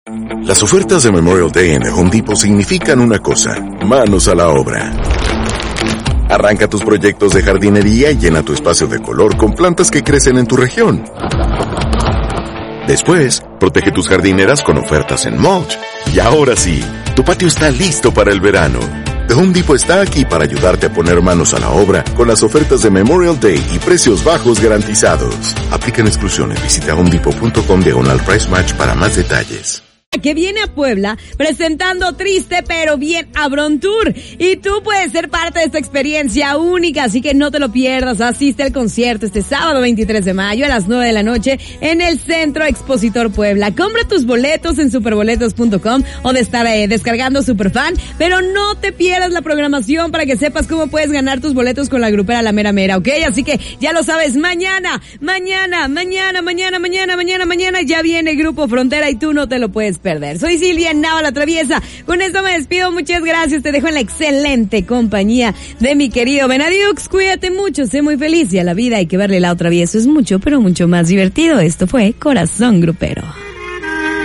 Las ofertas de Memorial Day en The Home Depot significan una cosa: manos a la obra. Arranca tus proyectos de jardinería y llena tu espacio de color con plantas que crecen en tu región. Después, protege tus jardineras con ofertas en mulch. Y ahora sí, tu patio está listo para el verano. The Home Depot está aquí para ayudarte a poner manos a la obra con las ofertas de Memorial Day y precios bajos garantizados. Aplican exclusiones. Visita homedepot.com/price match para más detalles. Que viene a Puebla presentando Triste pero Bien Abron Tour, y tú puedes ser parte de esta experiencia única, así que no te lo pierdas. Asiste al concierto este sábado 23 de mayo a las 9 de la noche en el Centro Expositor Puebla. Compra tus boletos en superboletos.com o de estar descargando Superfan, pero no te pierdas la programación para que sepas cómo puedes ganar tus boletos con la grupera La Mera Mera, ¿ok? Así que ya lo sabes, mañana ya viene Grupo Frontera y tú no te lo puedes perder. Soy Silvia Nava, la Traviesa. Con esto me despido. Muchas gracias. Te dejo en la excelente compañía de mi querido Benadiux. Cuídate mucho, sé muy feliz, y a la vida hay que verle la otra vía. Eso es mucho, pero mucho más divertido. Esto fue Corazón Grupero.